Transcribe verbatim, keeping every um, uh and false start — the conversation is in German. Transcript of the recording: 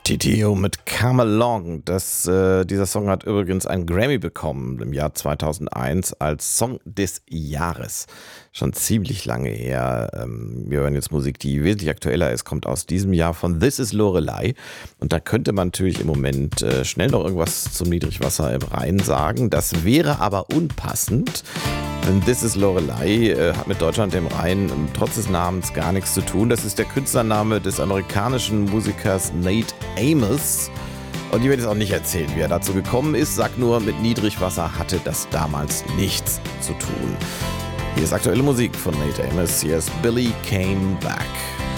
Titio mit Come Along. Das, äh, dieser Song hat übrigens einen Grammy bekommen im Jahr zweitausendeins als Song des Jahres. Schon ziemlich lange her. Ähm, wir hören jetzt Musik, die wesentlich aktueller ist, kommt aus diesem Jahr von This Is Lorelei. Und da könnte man natürlich im Moment äh, schnell noch irgendwas zum Niedrigwasser im Rhein sagen. Das wäre aber unpassend. Denn This Is Lorelei äh, hat mit Deutschland dem Rhein ähm, trotz des Namens gar nichts zu tun. Das ist der Künstlername des amerikanischen Musikers Nate Amos. Und ich werde jetzt auch nicht erzählen, wie er dazu gekommen ist. Sag nur, mit Niedrigwasser hatte das damals nichts zu tun. Hier ist aktuelle Musik von Nate Amos. Hier ist Billy Came Back.